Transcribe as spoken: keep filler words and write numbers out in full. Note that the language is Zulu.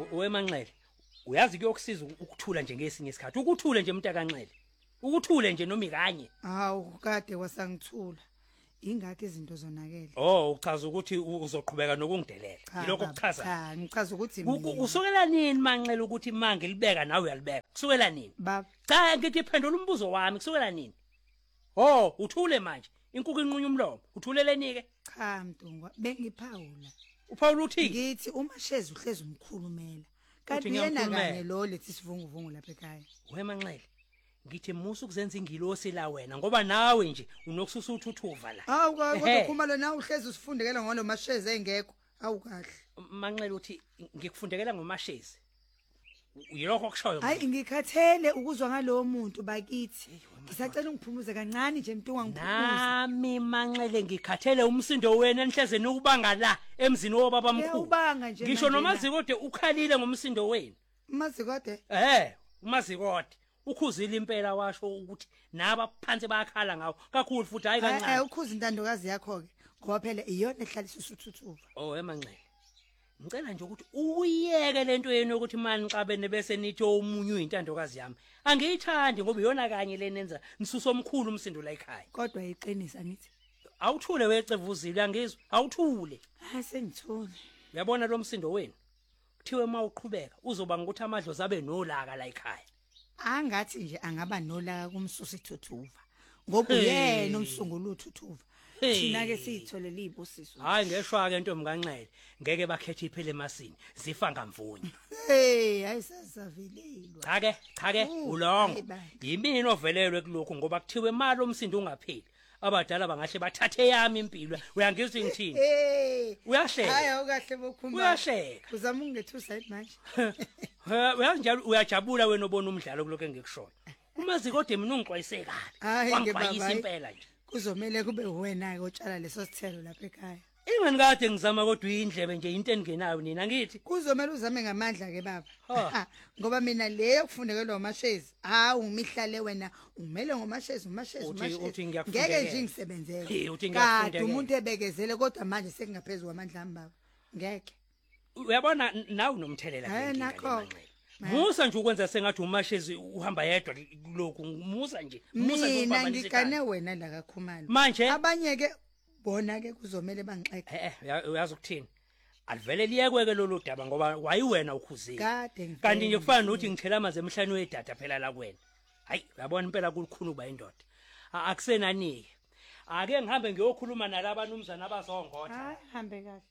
wemanxele uyazi kuyokusiza ukuthula nje ngesinye isikhathi ukuthule nje umuntu akanxele ukuthule nje noma ikanye hawu kade wasangithula ingakho izinto zonakele oh uchaza ukuthi uzoqhubeka nokungidelela yiloko kuchaza cha ngichaza ukuthi usukela nini manxele ukuthi manje libeka nawe uyalibeka kusukela nini baba cha ngithi iphendula umbuzo wami kusukela nini oh uthule manje inkukhu inqunya umlomo uthuleleni ke cha mntungwa bengiphawula uphawula uthi ngithi umashezi uhlezi umkhulumela kanti yena kanye lo lethi sivunguvungu lapha ekhaya wemanxele ngithi musu kuzenza ingilosi la wena ngoba nawe nje unokususa uthuthuva la hawu kodwa khuma lo nawe uhlezi usifundekela ngalo mashezi engekho awu kahle manxele uthi ngikufundekela ngomashezi uyilokho kushoyo hayi ngikhathele ukuzwa ngalowo muntu bakithi ngisacela ungiphumuze kancane nje mntungwa ngiphumuze nami manxele ngikhathele umsindo wena enhlezeni ukubanga la emzini wobaba mkhulu ngisho nomazikode ukhalile ngomsindo wena umazikode eh umazikode ukhuzile impela washo ukuthi naba phansi bayakhala ngawo kakhulu futhi hayi kancane eh ukhuza intandokazi yakho ke ngoba phela iyona ehlalisa usuthuthuva oh emanxele ngicela nje ukuthi uyeke lento yenu ukuthi mani xabene bese nithi omunye uyintandokazi yami angiyithandi ngoba iyona kanye lenenza nisuso omkhulu umsindo la ekhaya kodwa iqinisa nithi awuthule wecevuzile angizwa awuthule hayi sengithule uyabona lo msindo wenu kuthiwe mawuqhubeka uzoba ngokuthi amadlozi abe nolaka la ekhaya angathi nje angaba nolaka kumsusi thuthuva ngoba uyena umsungulu uthuthuva thina ke sitholele izibusiso hayi ngeshwa ke ntombi kanxele ngeke bakhethe iphele emasini zifa ngamvunye hey ayisasavelelwa cha ke cha ke ulongo yimini ovelelwe kulokho ngoba kuthiwe imali omsindo ungapheli abadala bangahle bathathe yami impilo uyangizwa ngithini uyahleka hayi awukahle bokhumba uyahleka uzama ungethusa yini manje uyanjalo uyajabula wena obona umdlalo kuloko engikushoyo umazikode mina ungixwayise kabi wangixwayisa impela nje kuzomela kube wena ke otshala leso sithelo lapha ekhaya ingani kade ngizama kodwa uyindlebe nje into engenayo nina ngithi kuzomela uzame ngamandla ke baba ngoba mina leyo kufundekelwa umashezi hawu umihlale wena umele ngomashezi umashezi umashezi ngeke nje ngisebenzele kade umuntu ebekezele kodwa manje sekungaphezulu kwamandla ami baba ngeke uyabona nawe unomthelela ke nakho musa nje ukwenza sengathi umashezi uhamba yedwa lokhu musa nje musa mina ngikane wena la kakhumalo manje abanye ke bona ke kuzomela bangixeke eh uyazi ukuthini alivele liyekweke lolu daba ngoba wayiwena ukhuzile kade kanti nje kufana nokuthi ngithela amaze emhlanje wedada phela la kuwena hayi uyabona impela kulikhulu ba indoda akusenanike ake ngihambe ngiyokhuluma nalabantu umzana abazongotha hayi hambe kahle